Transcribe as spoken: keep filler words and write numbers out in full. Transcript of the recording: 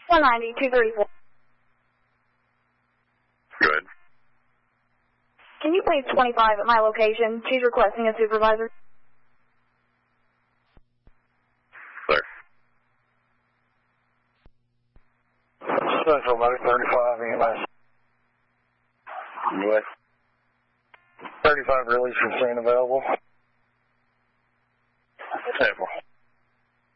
one ninety, two thirty-four. Good. Can you please twenty-five at my location? She's requesting a supervisor. Sir. Central Motor thirty-five E M S. What? thirty-five release from scene available. Table.